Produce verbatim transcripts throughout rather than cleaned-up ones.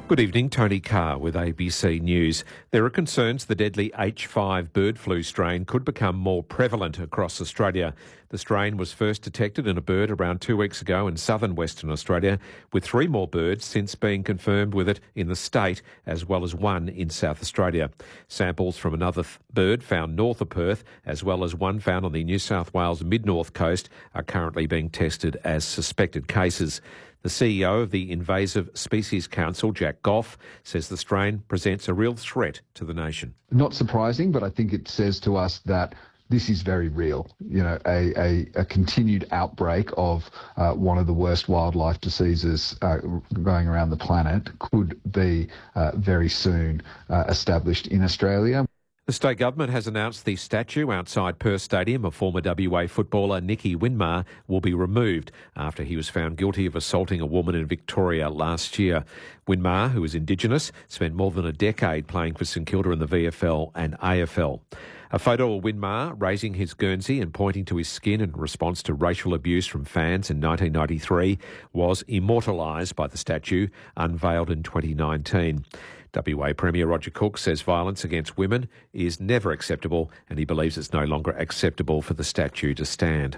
Good evening, Tony Carr with A B C News. There are concerns the deadly H five bird flu strain could become more prevalent across Australia. The strain was first detected in a bird around two weeks ago in southern Western Australia, with three more birds since being confirmed with it in the state, as well as one in South Australia. Samples from another th- bird found north of Perth, as well as one found on the New South Wales mid-north coast, are currently being tested as suspected cases. The C E O of the Invasive Species Council, Jack Goff, says the strain presents a real threat to the nation. Not surprising, but I think it says to us that this is very real. You know, a, a, a continued outbreak of uh, one of the worst wildlife diseases uh, going around the planet could be uh, very soon uh, established in Australia. The state government has announced the statue outside Perth Stadium of former W A footballer Nicky Winmar will be removed after he was found guilty of assaulting a woman in Victoria last year. Winmar, who is Indigenous, spent more than a decade playing for St Kilda in the V F L and A F L. A photo of Winmar raising his Guernsey and pointing to his skin in response to racial abuse from fans in nineteen ninety-three was immortalised by the statue, unveiled in twenty nineteen. W A Premier Roger Cook says violence against women is never acceptable, and he believes it's no longer acceptable for the statue to stand.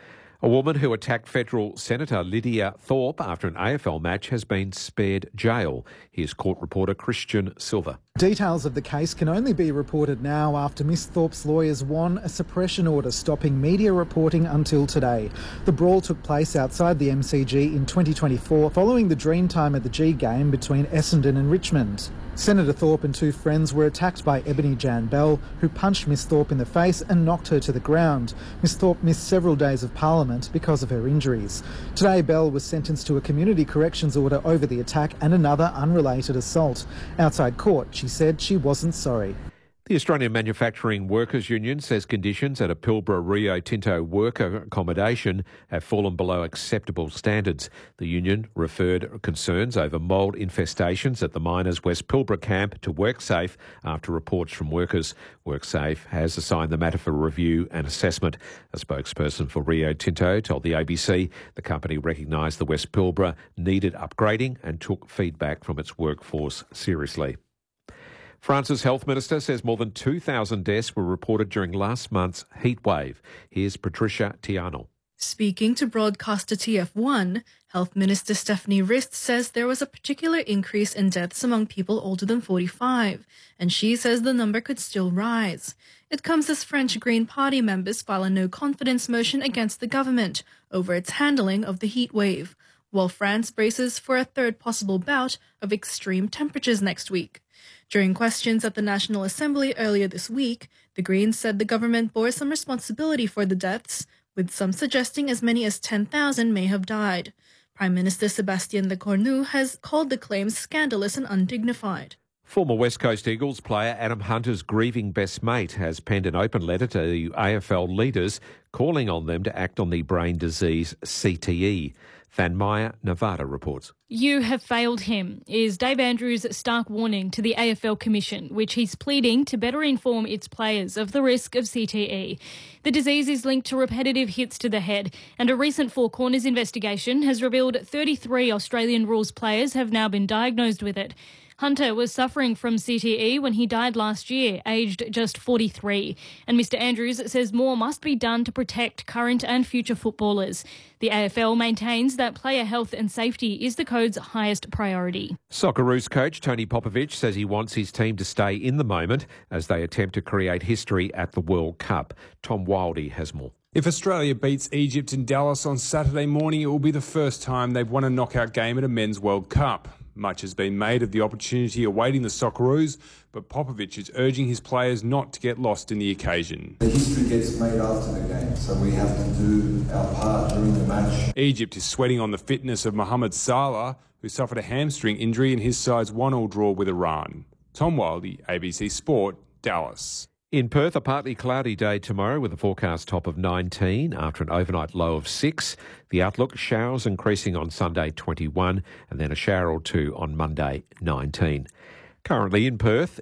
A woman who attacked federal Senator Lydia Thorpe after an A F L match has been spared jail. Here's court reporter Christian Silver. Details of the case can only be reported now after Miss Thorpe's lawyers won a suppression order stopping media reporting until today. The brawl took place outside the M C G in twenty twenty-four following the Dreamtime at the G game between Essendon and Richmond. Senator Thorpe and two friends were attacked by Ebony Jan Bell, who punched Miss Thorpe in the face and knocked her to the ground. Miss Thorpe missed several days of Parliament because of her injuries. Today, Bell was sentenced to a community corrections order over the attack and another unrelated assault. Outside court, she said she wasn't sorry. The Australian Manufacturing Workers Union says conditions at a Pilbara Rio Tinto worker accommodation have fallen below acceptable standards. The union referred concerns over mould infestations at the miners' West Pilbara camp to WorkSafe after reports from workers. WorkSafe has assigned the matter for review and assessment. A spokesperson for Rio Tinto told the A B C the company recognised the West Pilbara needed upgrading and took feedback from its workforce seriously. France's health minister says more than two thousand deaths were reported during last month's heat wave. Here's Patricia Tiano. Speaking to broadcaster T F one, Health Minister Stephanie Rist says there was a particular increase in deaths among people older than forty-five, and she says the number could still rise. It comes as French Green Party members file a no-confidence motion against the government over its handling of the heat wave, while France braces for a third possible bout of extreme temperatures next week. During questions at the National Assembly earlier this week, the Greens said the government bore some responsibility for the deaths, with some suggesting as many as ten thousand may have died. Prime Minister Sébastien Lecornu has called the claims scandalous and undignified. Former West Coast Eagles player Adam Hunter's grieving best mate has penned an open letter to the A F L leaders calling on them to act on the brain disease C T E. Thanmaya Nevada reports. You have failed him, is Dave Andrews' stark warning to the A F L Commission, which he's pleading to better inform its players of the risk of C T E. The disease is linked to repetitive hits to the head, and a recent Four Corners investigation has revealed thirty-three Australian rules players have now been diagnosed with it. Hunter was suffering from C T E when he died last year, aged just forty-three. And Mister Andrews says more must be done to protect current and future footballers. The A F L maintains that player health and safety is the code's highest priority. Socceroos coach Tony Popovic says he wants his team to stay in the moment as they attempt to create history at the World Cup. Tom Wildey has more. If Australia beats Egypt in Dallas on Saturday morning, it will be the first time they've won a knockout game at a men's World Cup. Much has been made of the opportunity awaiting the Socceroos, but Popovic is urging his players not to get lost in the occasion. The history gets made after the game, so we have to do our part during the match. Egypt is sweating on the fitness of Mohamed Salah, who suffered a hamstring injury in his side's one all draw with Iran. Tom Wildey, A B C Sport, Dallas. In Perth, a partly cloudy day tomorrow with a forecast top of nineteen after an overnight low of six. The outlook, showers increasing on Sunday, twenty-one, and then a shower or two on Monday, nineteen. Currently in Perth,